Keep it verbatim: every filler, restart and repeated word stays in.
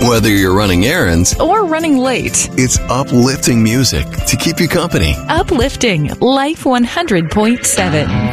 Whether you're running errands or running late, it's uplifting music to keep you company. Uplifting Life one hundred point seven.